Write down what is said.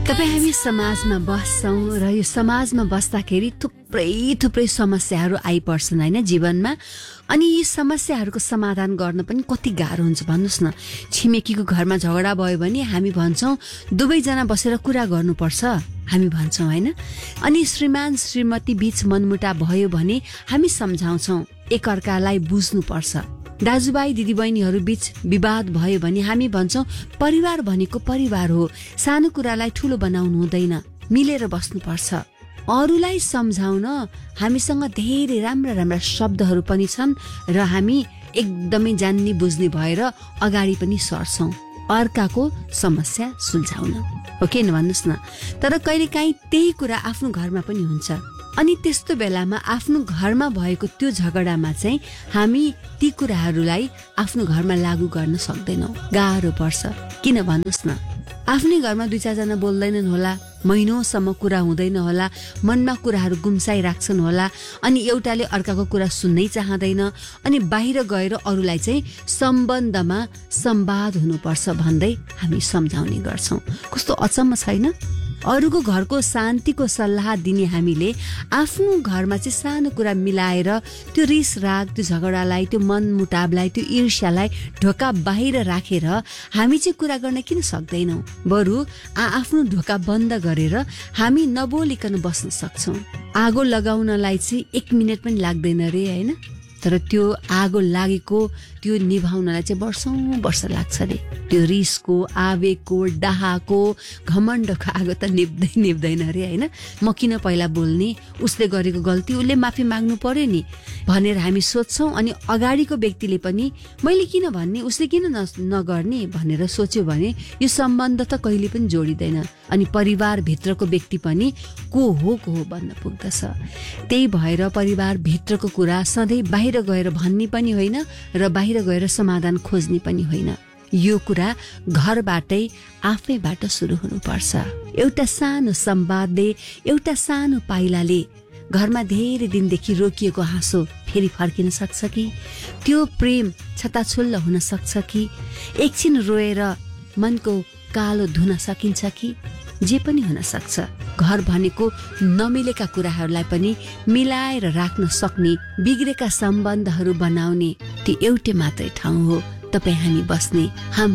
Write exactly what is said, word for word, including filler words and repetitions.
तपाईँ हामी समाजमा बस्छौँ र यो समाजमा बस्दाखेरि थुप्रै थुप्रै समस्याहरू आइपर्छन् होइन जीवनमा। अनि यी समस्याहरूको समाधान गर्न पनि कति गाह्रो हुन्छ भन्नुहोस् न। छिमेकीको घरमा झगडा भयो भने हामी भन्छौँ दुवैजना बसेर कुरा गर्नुपर्छ हामी भन्छौँ होइन। अनि श्रीमान श्रीमती बीच मनमुटाव भयो भने हामी सम्झाउँछौँ एकअर्कालाई बुझ्नुपर्छ। दाजुभाइ दिदीबहिनीहरू बीच विवाद भयो भने हामी भन्छौँ परिवार भनेको परिवार हो, सानो कुरालाई ठुलो बनाउनु हुँदैन, मिलेर बस्नुपर्छ। अरूलाई सम्झाउन हामीसँग धेरै राम्रा राम्रा शब्दहरू पनि छन् र हामी एकदमै जान्ने बुझ्ने भएर अगाडि पनि सर्छौँ अर्काको समस्या सुल्झाउन, हो कि भन्नुहोस् न। तर कहिलेकाहीँ त्यही कुरा आफ्नो घरमा पनि हुन्छ। अनि त्यस्तो बेलामा आफ्नो घरमा भएको त्यो झगडामा चाहिँ हामी ती कुराहरूलाई आफ्नो घरमा लागू गर्न सक्दैनौँ, गाह्रो पर्छ। किन भन्नुहोस् न, आफ्नै घरमा दुई चारजना बोल्दैनन् होला, महिनौसम्म कुरा हुँदैन होला, मनमा कुराहरू गुम्साइराख्छन् होला, अनि एउटाले अर्काको कुरा सुन्नै चाहँदैन, अनि बाहिर गएर अरूलाई चाहिँ सम्बन्धमा संवाद हुनुपर्छ भन्दै हामी सम्झाउने गर्छौँ। कस्तो अचम्म छैन? अरूको घरको शान्तिको सल्लाह दिने हामीले आफ्नो घरमा चाहिँ सानो कुरा मिलाएर त्यो रिस राग, त्यो झगडालाई, त्यो मनमुटावलाई, त्यो ईर्ष्यालाई ढोका बाहिर राखेर हामी चाहिँ कुरा गर्न किन सक्दैनौँ? बरु आ आफ्नो ढोका बन्द गरेर हामी नबोलिकन बस्न सक्छौँ। आगो लगाउनलाई चाहिँ एक मिनट पनि लाग्दैन रे होइन, तर त्यो आगो लागेको त्यो निभाउनलाई चाहिँ वर्षौं वर्ष लाग्छ रे। त्यो रिसको, आवेगको, डाहाको, घमण्डको आगो त निप्दै निप्दैन रे होइन। म किन पहिला बोल्ने, उसले गरेको गल्ती उसले माफी माग्नु पर्यो नि भनेर हामी सोध्छौँ। अनि अगाडिको व्यक्तिले पनि मैले किन भन्ने, उसले किन नगर्ने भनेर सोच्यो भने यो सम्बन्ध त कहिले पनि जोडिँदैन। अनि परिवारभित्रको व्यक्ति पनि को हो को हो भन्न पुग्दछ। त्यही भएर परिवारभित्रको कुरा सधैँ बाहिर गएर भन्ने पनि होइन र बाहिर गएर समाधान खोज्ने पनि होइन। यो कुरा घरबाटै आफैबाट सुरु हुनुपर्छ। एउटा सानो संवादले, एउटा सानो पाइलाले घरमा धेरै दिनदेखि रोकिएको हाँसो फेरि फर्किन सक्छ कि? त्यो प्रेम छताछुल्ल हुन सक्छ कि? एकछिन रोएर मनको कालो धुन सकिन्छ कि? जे पनि हुन सक्छ। घर भनेको नमिलेका कुराहरूलाई पनि मिलाएर राख्न सक्ने, बिग्रेका सम्बन्धहरू बनाउने त्यो एउटै मात्रै ठाउँ हो, तपाईँ हामी बस्ने हाम्रो